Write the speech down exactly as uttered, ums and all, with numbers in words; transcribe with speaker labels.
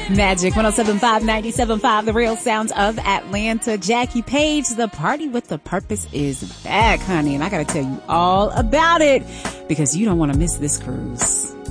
Speaker 1: Magic one oh seven point five, ninety-seven point five, the real sounds of Atlanta. Jackie Page, the party with the purpose is back, honey. And I got to tell you all about it because you don't want to miss this cruise.